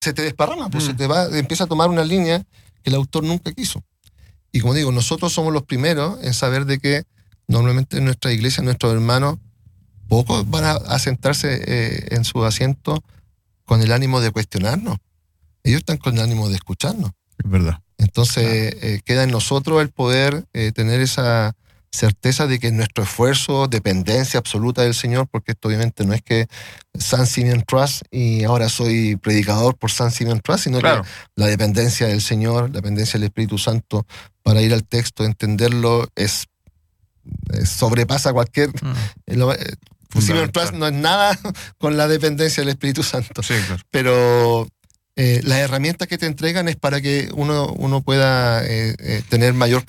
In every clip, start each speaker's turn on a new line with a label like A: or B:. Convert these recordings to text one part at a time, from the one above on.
A: se te desparrama, pues se te va, empieza a tomar una línea que el autor nunca quiso. Y como digo, nosotros somos los primeros en saber de que normalmente en nuestra iglesia, nuestros hermanos, pocos van a sentarse en su asiento con el ánimo de cuestionarnos. Ellos están con el ánimo de escucharnos.
B: Es verdad.
A: Entonces queda en nosotros el poder tener esa certeza de que nuestro esfuerzo, dependencia absoluta del Señor, porque esto obviamente no es que San Simeon Trust y ahora soy predicador por San Simeon Trust, sino que la dependencia del Señor, la dependencia del Espíritu Santo para ir al texto, entenderlo, sobrepasa cualquier... Simeon Trust no es nada con la dependencia del Espíritu Santo. Sí, claro. Pero las herramientas que te entregan es para que uno pueda tener mayor...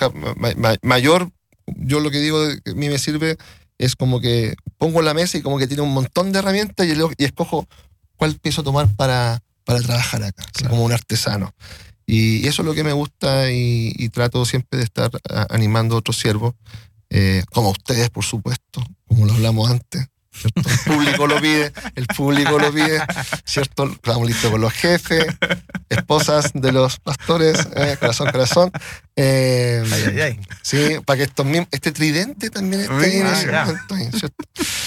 A: Yo lo que digo que a mí me sirve es como que pongo en la mesa y como que tiene un montón de herramientas y escojo cuál pienso tomar para trabajar acá, claro. Como un artesano. Y eso es lo que me gusta y trato siempre de estar animando a otros siervos, como ustedes, por supuesto, como lo hablamos antes. ¿Cierto? El público lo pide, ¿cierto? Estamos listos con los jefes, esposas de los pastores, corazón. Sí, para que este tridente también esté en ese momento, ¿cierto?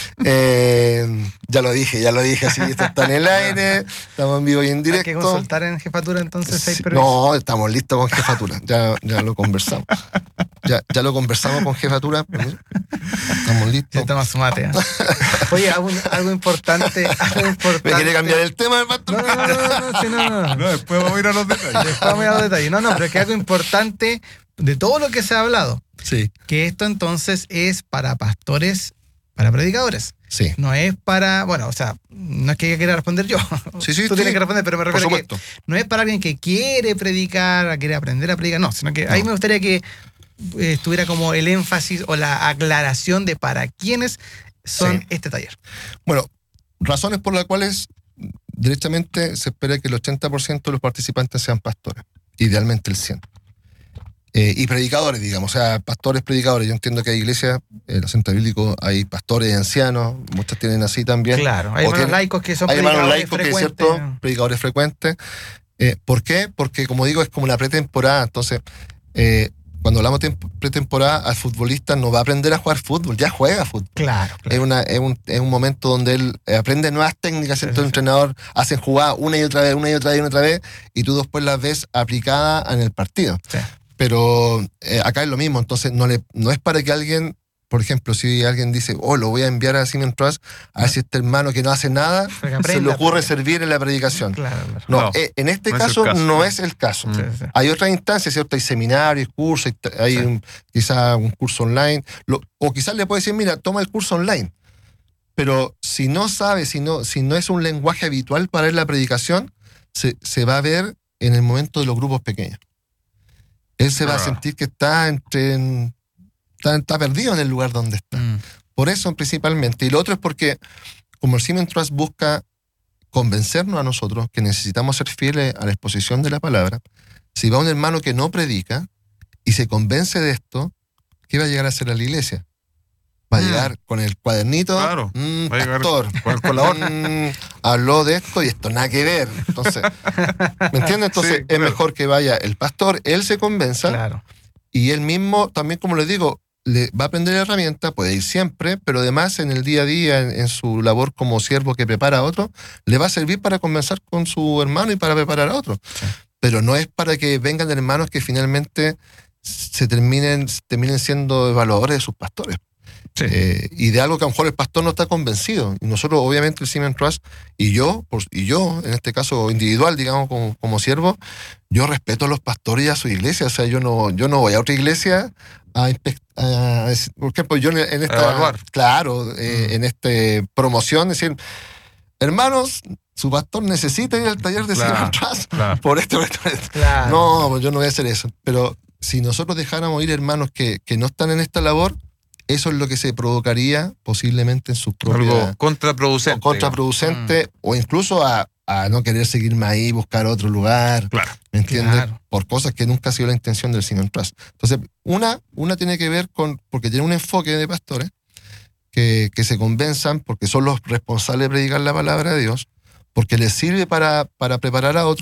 A: Ya lo dije, así esto está en el aire, estamos en vivo y en directo.
C: ¿Hay que consultar en jefatura entonces?
A: Sí, no, estamos listos con jefatura, ya lo conversamos. Ya lo conversamos con jefatura, estamos listos.
C: Ya estamos su mate. Oye, algo importante.
A: ¿Me quiere cambiar el tema del pastor?
C: No,
B: después vamos a ir a los detalles.
C: No, pero es que algo importante de todo lo que se ha hablado.
A: Sí.
C: Que esto entonces es para pastores, para predicadores.
A: Sí.
C: No es para, bueno, o sea, no es que yo quiera responder yo.
A: Sí,
C: Tú tienes que responder, pero me refiero a que
A: supuesto.
C: no es para alguien que quiere predicar, quiere aprender a predicar, no, sino que ahí me gustaría que estuviera como el énfasis o la aclaración de para quiénes son este taller.
A: Bueno, razones por las cuales directamente se espera que el 80% de los participantes sean pastores, idealmente el 100%. Y predicadores, digamos, o sea, pastores, predicadores. Yo entiendo que hay iglesias, en el centro bíblico hay pastores y ancianos, muchas tienen así también.
C: Claro, hay hermanos laicos que son predicadores frecuentes.
A: Predicadores frecuentes. ¿Por qué? Porque, como digo, es como la pretemporada. Entonces, cuando hablamos de pretemporada, al futbolista no va a aprender a jugar fútbol, ya juega fútbol.
C: Claro.
A: Es un momento donde él aprende nuevas técnicas, ¿cierto? El entrenador hace jugadas una y otra vez, y tú después las ves aplicadas en el partido. Sí. Pero acá es lo mismo, entonces no es para que alguien, por ejemplo, si alguien dice, lo voy a enviar a Simeon Trust, a ver si este hermano que no hace nada, se le ocurre servir en la predicación.
C: Claro.
A: No, en este caso no es el caso.
C: Sí.
A: Hay otras instancias, ¿cierto? Hay seminarios, cursos, hay quizás un curso online, o quizás le puede decir, mira, toma el curso online. Pero si no sabe, si no es un lenguaje habitual para él la predicación, se va a ver en el momento de los grupos pequeños. Él se va a sentir que está perdido en el lugar donde está. Por eso principalmente. Y lo otro es porque, como el Simeon Trust busca convencernos a nosotros que necesitamos ser fieles a la exposición de la palabra, si va un hermano que no predica y se convence de esto, ¿qué va a llegar a hacer a la iglesia? Va a llegar con el cuadernito,
B: claro,
A: pastor, con la habló de esto y esto nada que ver. Entonces, ¿me entiendes? Entonces es mejor que vaya el pastor, él se convenza, y él mismo, también como les digo, le va a aprender herramientas, puede ir siempre, pero además en el día a día, en su labor como siervo que prepara a otro, le va a servir para conversar con su hermano y para preparar a otro. Sí. Pero no es para que vengan hermanos que finalmente terminen siendo evaluadores de sus pastores. Sí. Y de algo que a lo mejor el pastor no está convencido. Y nosotros, obviamente, el Simeon Trust, y yo, en este caso individual, digamos, como siervo, yo respeto a los pastores y a su iglesia. O sea, yo no voy a otra iglesia por ejemplo, yo en esta...
B: evaluar.
A: Claro, en esta promoción, decir, hermanos, su pastor necesita ir al taller de Simeon Trust por esto. Claro. No, pues yo no voy a hacer eso. Pero si nosotros dejáramos ir hermanos que no están en esta labor, eso es lo que se provocaría posiblemente en sus propias...
B: Algo contraproducente.
A: O incluso a no querer seguirme ahí, buscar otro lugar.
B: Claro.
A: ¿Me entiendes? Claro. Por cosas que nunca ha sido la intención del Simeon Trust. Entonces, una tiene que ver porque tiene un enfoque de pastores que se convenzan porque son los responsables de predicar la palabra de Dios, porque les sirve para preparar a otros.